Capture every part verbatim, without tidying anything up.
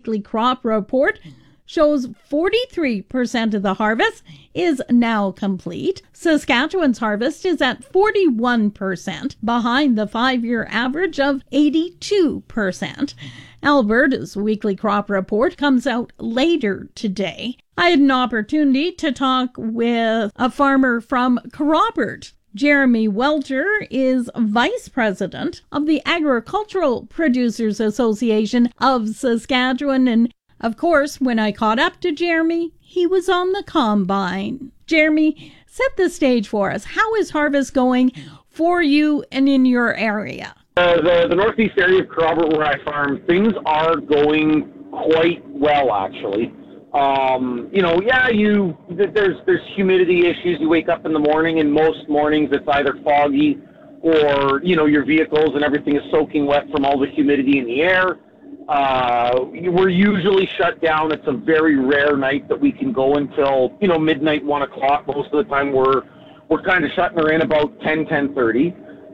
weekly crop report shows forty-three percent of the harvest is now complete. Saskatchewan's harvest is at forty-one percent, behind the five-year average of eighty-two percent. Alberta's weekly crop report comes out later today. I had an opportunity to talk with a farmer from Kerrobert. Jeremy Welter is vice president of the Agricultural Producers Association of Saskatchewan, and of course, when I caught up to Jeremy, he was on the combine. Jeremy, set the stage for us. How is harvest going for you and in your area? Uh, the, the northeast area of Kerrobert where I farm, things are going quite well, actually. Um, you know, yeah, you there's there's humidity issues. You wake up in the morning, and most mornings it's either foggy or, you know, your vehicles and everything is soaking wet from all the humidity in the air. Uh, we're usually shut down. It's a very rare night that we can go until, you know, midnight, one o'clock. Most of the time we're, we're kind of shutting her in about ten, ten thirty.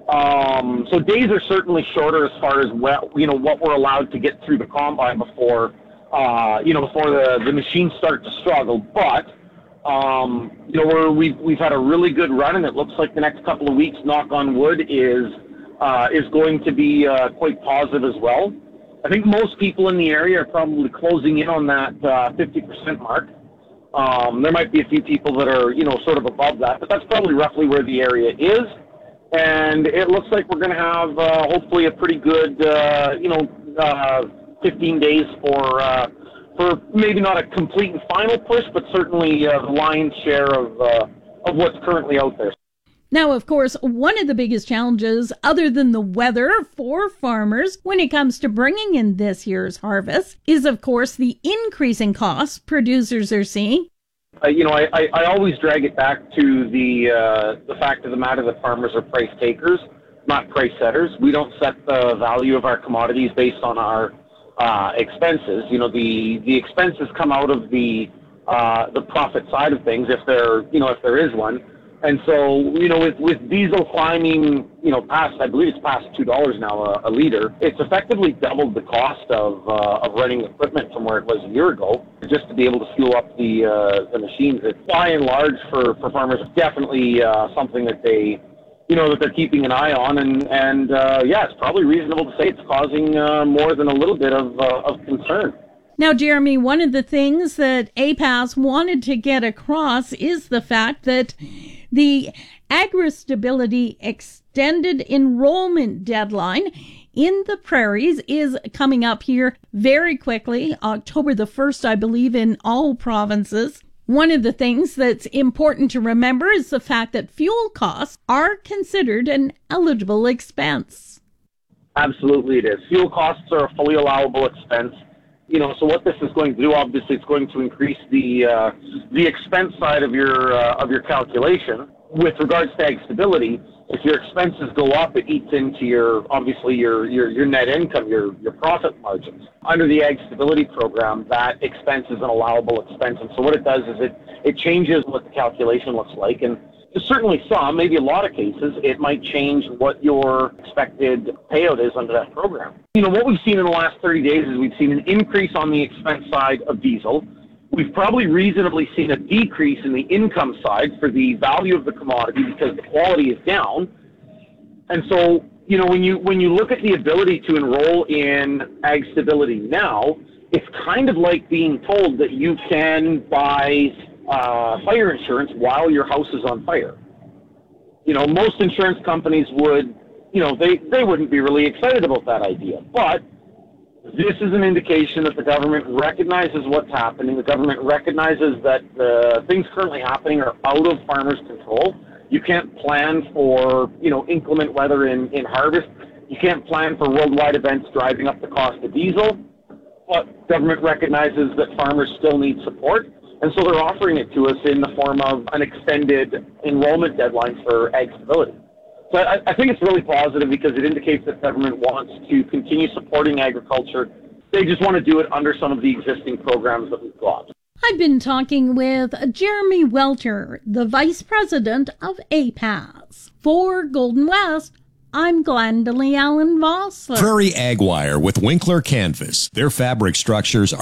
Um, so days are certainly shorter as far as, well, you know, what we're allowed to get through the combine before, uh, you know, before the, the machines start to struggle. But, um, you know, we're, we've, we've had a really good run, and it looks like the next couple of weeks, knock on wood, is, uh, is going to be, uh, quite positive as well. I think most people in the area are probably closing in on that uh, fifty percent mark. Um, there might be a few people that are, you know, sort of above that, but that's probably roughly where the area is. And it looks like we're going to have uh, hopefully a pretty good, uh, you know, uh, fifteen days for uh, for maybe not a complete and final push, but certainly uh, the lion's share of uh, of what's currently out there. Now, of course, one of the biggest challenges, other than the weather for farmers when it comes to bringing in this year's harvest, is, of course, the increasing costs producers are seeing. Uh, you know, I, I, I always drag it back to the uh, the fact of the matter that farmers are price takers, not price setters. We don't set the value of our commodities based on our uh, expenses. You know, the the expenses come out of the uh, the profit side of things, if there you know if there is one. And so, you know, with, with diesel climbing, you know, past, I believe it's past two dollars now a, a liter, it's effectively doubled the cost of uh, of running equipment from where it was a year ago, just to be able to fuel up the uh, the machines. It's by and large for, for farmers definitely uh, something that they, you know, that they're keeping an eye on. And, and uh, yeah, it's probably reasonable to say it's causing uh, more than a little bit of, uh, of concern. Now, Jeremy, one of the things that A P A S wanted to get across is the fact that the AgriStability extended enrollment deadline in the prairies is coming up here very quickly, October the first, I believe, in all provinces. One of the things that's important to remember is the fact that fuel costs are considered an eligible expense. Absolutely it is. Fuel costs are a fully allowable expense. You know, so what this is going to do, obviously, it's going to increase the uh, the expense side of your uh, of your calculation. With regards to ag stability, if your expenses go up, it eats into your obviously your your, your net income, your your profit margins. Under the ag stability program, that expense is an allowable expense, and so what it does is it it changes what the calculation looks like, and certainly some, maybe a lot of cases, it might change what your expected payout is under that program. You know, what we've seen in the last thirty days is we've seen an increase on the expense side of diesel. We've probably reasonably seen a decrease in the income side for the value of the commodity because the quality is down. And so, you know, when you when you look at the ability to enroll in ag stability now, it's kind of like being told that you can buy Uh, fire insurance while your house is on fire. You know, most insurance companies would, you know, they, they wouldn't be really excited about that idea. But this is an indication that the government recognizes what's happening. The government recognizes that the things currently happening are out of farmers' control. You can't plan for, you know, inclement weather in, in harvest. You can't plan for worldwide events driving up the cost of diesel. But government recognizes that farmers still need support. And so they're offering it to us in the form of an extended enrollment deadline for ag stability. So I, I think it's really positive because it indicates that government wants to continue supporting agriculture. They just want to do it under some of the existing programs that we've got. I've been talking with Jeremy Welter, the Vice President of A P A S. For Golden West, I'm Glendalee Allen Vossler. Prairie Ag Wire with Winkler Canvas. Their fabric structures are